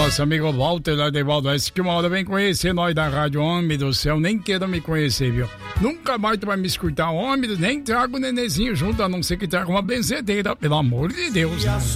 Nosso amigo Walter lá de Valdoeste, que uma hora vem conhecer nós da rádio. Homem do céu, nem queira me conhecer, viu? Nunca mais tu vai me escutar, homem, nem traga o nenenzinho junto, a não ser que traga uma benzedeira, pelo amor de Deus.